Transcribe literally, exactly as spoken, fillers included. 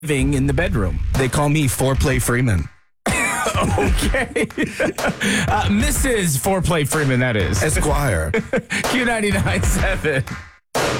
living in the bedroom. They call me Foreplay Freeman. Okay. uh, Missus Foreplay Freeman, that is. Esquire. Q ninety-nine point seven.